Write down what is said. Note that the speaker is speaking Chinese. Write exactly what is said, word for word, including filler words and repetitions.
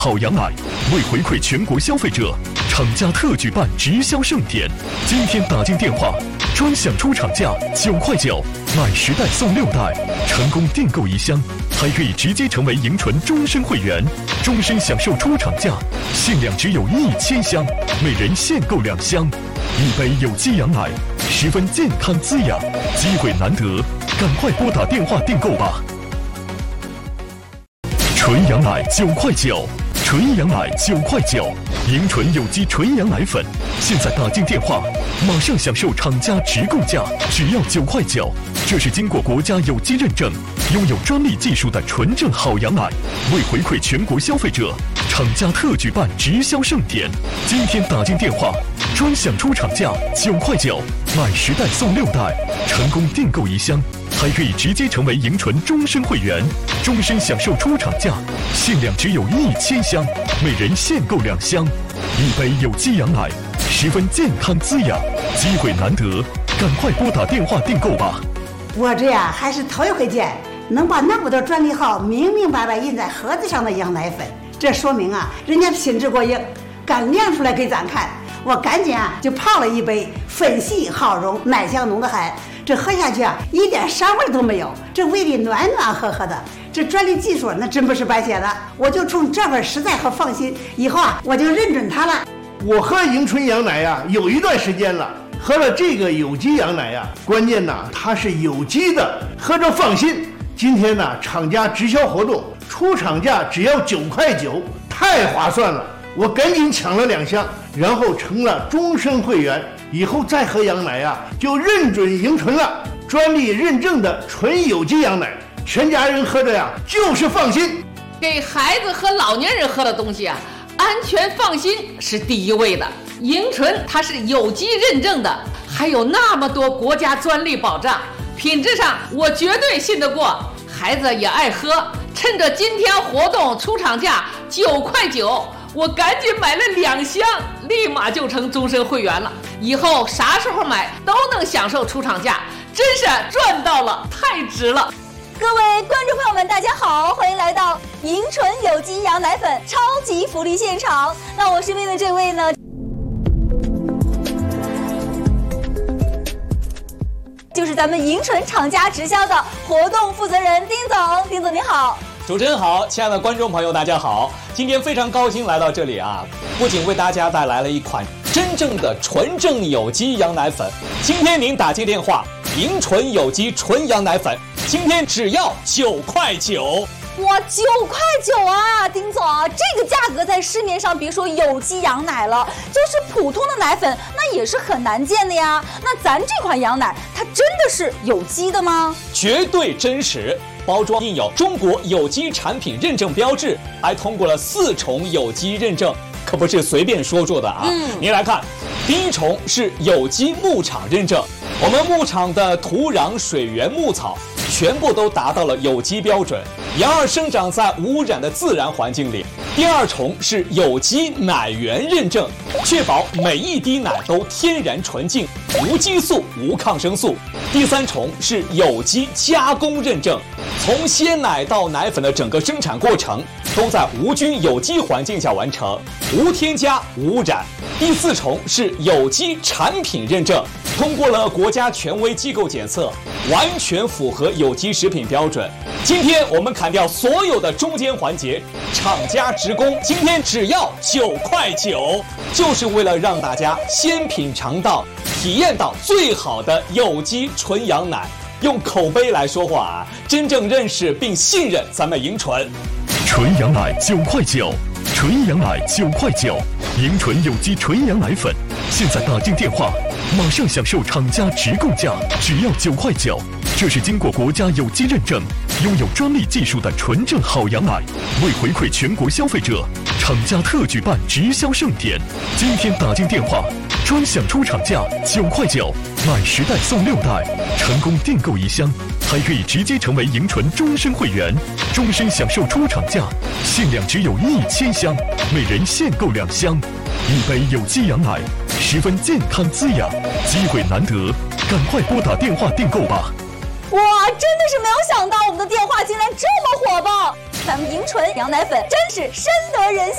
好羊奶为回馈全国消费者，厂家特举办直销盛典。今天打进电话，专享出厂价九块九，买十袋送六袋，成功订购一箱，还可以直接成为银纯终身会员，终身享受出厂价，限量只有一千箱，每人限购两箱，一杯有机羊奶，十分健康滋养，机会难得，赶快拨打电话订购吧。纯羊奶九块九。纯羊奶九块九，银纯有机纯羊奶粉，现在打进电话，马上享受厂家直购价，只要九块九。这是经过国家有机认证、拥有专利技术的纯正好羊奶。为回馈全国消费者，厂家特举办直销盛典。今天打进电话，专享出厂价九块九，买十袋送六袋，成功订购一箱，还可以直接成为银纯终身会员，终身享受出厂价，限量只有一千箱，每人限购两箱，一杯有机羊奶，十分健康滋养，机会难得，赶快拨打电话订购吧。 我这呀还是头一回见能把那么多专利号明明白白印在盒子上的羊奶粉，这说明啊人家品质过硬，敢亮出来给咱看。我赶紧啊就泡了一杯，粉细好溶，奶香浓得很，这喝下去啊一点膻味都没有，这胃里暖暖和和的。这专利技术那真不是白写的，我就冲这份实在和放心，以后啊我就认准它了。 我喝银纯羊奶呀、啊、有一段时间了，喝了这个有机羊奶呀、啊，关键呐它是有机的，喝着放心。今天呢厂家直销活动，出厂价只要九块九，太划算了。我赶紧抢了两箱，然后成了终身会员，以后再喝羊奶呀、啊、就认准银纯了，专利认证的纯有机羊奶，全家人喝着呀就是放心。 给孩子和老年人喝的东西啊，安全放心是第一位的。银纯它是有机认证的，还有那么多国家专利保障，品质上我绝对信得过，孩子也爱喝。趁着今天活动出厂价九块九，我赶紧买了两箱，立马就成终身会员了。以后啥时候买都能享受出厂价，真是赚到了，太值了。 各位观众朋友们大家好，欢迎来到银纯有机羊奶粉超级福利现场。那我身边的这位呢，就是咱们银纯厂家直销的活动负责人丁总。丁总你好。 主持人好，亲爱的观众朋友大家好，今天非常高兴来到这里啊，不仅为大家带来了一款真正的纯正有机羊奶粉，今天您打进电话，银纯有机纯羊奶粉今天只要九块九。 哇，九块九啊，丁总，这个价格在市面上别说有机羊奶了，就是普通的奶粉那也是很难见的呀。那咱这款羊奶它真的是有机的吗？ 绝对真实，包装印有中国有机产品认证标志，还通过了四重有机认证，可不是随便说说的啊。嗯，您来看，第一重是有机牧场认证，我们牧场的土壤、水源、牧草全部都达到了有机标准，羊儿生长在无污染的自然环境里。第二重是有机奶源认证，确保每一滴奶都天然纯净，无激素、无抗生素。第三重是有机加工认证，从鲜奶到奶粉的整个生产过程都在无菌有机环境下完成，无添加、无污染。第四重是有机产品认证，通过了国家权威机构检测，完全符合有机食品标准。今天我们砍掉所有的中间环节，厂家直供，今天只要九块九，就是为了让大家先品尝到、体验到最好的有机纯羊奶。用口碑来说话啊，真正认识并信任咱们银纯。 纯羊奶九块九，纯羊奶九块九，银纯有机纯羊奶粉，现在打进电话，马上享受厂家直购价，只要九块九。这是经过国家有机认证、拥有专利技术的纯正好羊奶。为回馈全国消费者，厂家特举办直销盛典。今天打进电话，专享出厂价九块九，买十袋送六袋，成功订购一箱，还可以直接成为银纯终身会员，终身享受出厂价，限量只有一千箱，每人限购两箱，一杯有机羊奶，十分健康滋养，机会难得，赶快拨打电话订购吧。 哇，真的是没有想到我们的电话竟然这么火爆，咱们银纯羊奶粉真是深得人心。